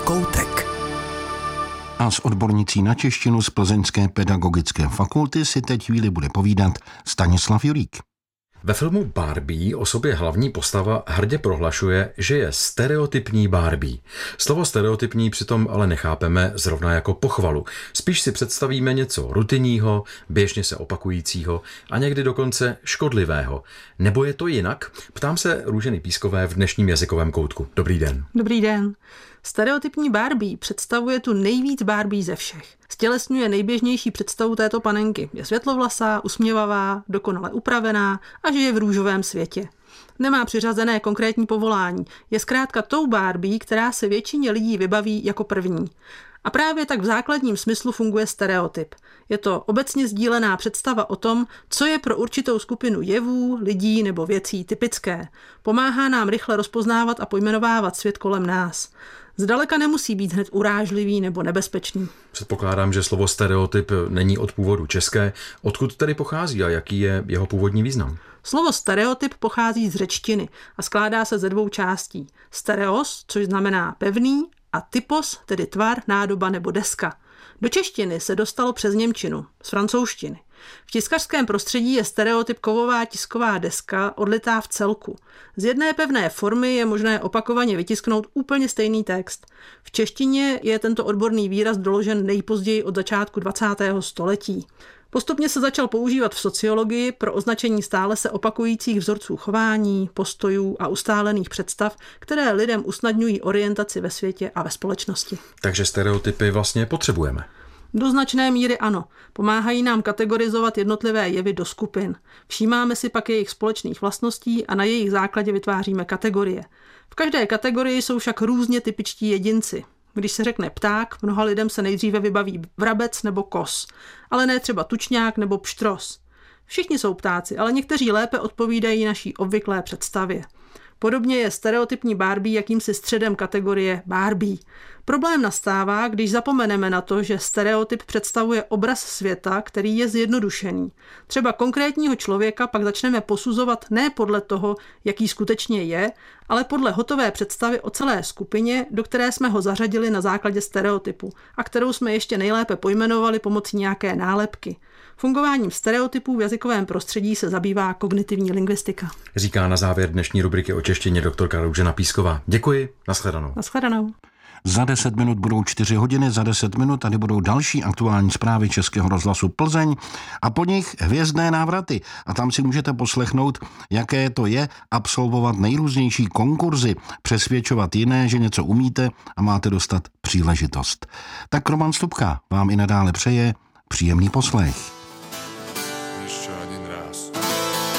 Koutek. A s odbornicí na češtinu z Plzeňské pedagogické fakulty si teď chvíli bude povídat Stanislav Julík. Ve filmu Barbie o sobě hlavní postava hrdě prohlašuje, že je stereotypní Barbie. Slovo stereotypní přitom ale nechápeme zrovna jako pochvalu. Spíš si představíme něco rutinního, běžně se opakujícího a někdy dokonce škodlivého. Nebo je to jinak? Ptám se Růženy Pískové v dnešním jazykovém koutku. Dobrý den. Dobrý den. Stereotypní Barbie představuje tu nejvíc Barbie ze všech. Stělesňuje nejběžnější představu této panenky. Je světlovlasá, usměvavá, dokonale upravená a žije v růžovém světě. Nemá přiřazené konkrétní povolání. Je zkrátka tou Barbie, která se většině lidí vybaví jako první. A právě tak v základním smyslu funguje stereotyp. Je to obecně sdílená představa o tom, co je pro určitou skupinu jevů, lidí nebo věcí typické. Pomáhá nám rychle rozpoznávat a pojmenovávat svět kolem nás. Zdaleka nemusí být hned urážlivý nebo nebezpečný. Předpokládám, že slovo stereotyp není od původu české. Odkud tedy pochází a jaký je jeho původní význam? Slovo stereotyp pochází z řečtiny a skládá se ze dvou částí. Stereos, což znamená pevný, a typos, tedy tvar, nádoba nebo deska. Do češtiny se dostalo přes němčinu, z francouzštiny. V tiskařském prostředí je stereotyp kovová tisková deska odlitá v celku. Z jedné pevné formy je možné opakovaně vytisknout úplně stejný text. V češtině je tento odborný výraz doložen nejpozději od začátku 20. století. Postupně se začal používat v sociologii pro označení stále se opakujících vzorců chování, postojů a ustálených představ, které lidem usnadňují orientaci ve světě a ve společnosti. Takže stereotypy vlastně potřebujeme. Do značné míry ano. Pomáhají nám kategorizovat jednotlivé jevy do skupin. Všímáme si pak jejich společných vlastností a na jejich základě vytváříme kategorie. V každé kategorii jsou však různě typičtí jedinci. Když se řekne pták, mnoha lidem se nejdříve vybaví vrabec nebo kos, ale ne třeba tučňák nebo pštros. Všichni jsou ptáci, ale někteří lépe odpovídají naší obvyklé představě. Podobně je stereotypní Barbie jakýmsi středem kategorie Barbie. Problém nastává, když zapomeneme na to, že stereotyp představuje obraz světa, který je zjednodušený. Třeba konkrétního člověka pak začneme posuzovat ne podle toho, jaký skutečně je, ale podle hotové představy o celé skupině, do které jsme ho zařadili na základě stereotypu a kterou jsme ještě nejlépe pojmenovali pomocí nějaké nálepky. Fungováním stereotypů v jazykovém prostředí se zabývá kognitivní lingvistika. Říká na závěr dnešní rubriky o češtině doktorka Růžena Písková. Děkuji, nashledanou. Nashledanou. Za 10 minut budou 4 hodiny, za 10 minut tady budou další aktuální zprávy Českého rozhlasu Plzeň a po nich hvězdné návraty. A tam si můžete poslechnout, jaké to je absolvovat nejrůznější konkurzy, přesvědčovat jiné, že něco umíte a máte dostat příležitost. Tak Roman Stupka vám i nadále přeje příjemný poslech.